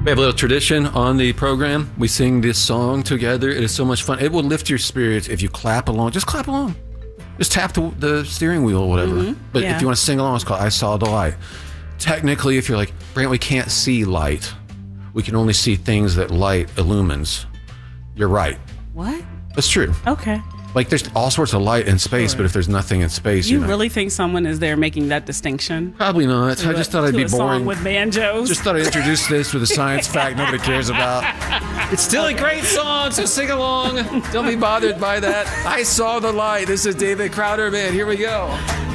We have a little tradition on the program. We sing this song together. It is so much fun. It will lift your spirits if you clap along. Just clap along. Just tap the steering wheel or whatever. But if you want to sing along, it's called I Saw the Light. Technically, if you're like, Brant, we can't see light. We can only see things that light illumines. You're right. What? That's true. Okay. Like, there's all sorts of light in space, but if there's nothing in space, you really think someone is there making that distinction? Probably not. I just thought I'd be boring. Song with banjos. Just thought I'd introduce this with a science fact nobody cares about. It's still a great song, so sing along. Don't be bothered by that. I Saw the Light. This is David Crowder, man. Here we go.